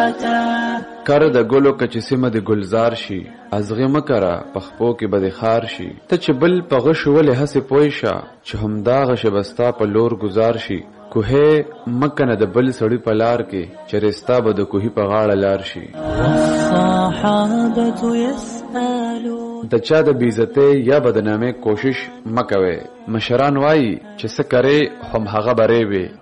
کر د ګلو کچ سیمه د گلزار شي ازغه مکره پخپو کې بد خار شي ته چې بل په غش ولې هسه پويشه چې همدا غش بستا په لور گزار شي کوه مکنه د بل سړی په لار کې چې رستا به د کوهي په غاړه لار شي والصحابه يسالون د چا د بیزته یا بدنامه کوشش مکوي مشران وای چې څه کرے هم هغه بره وي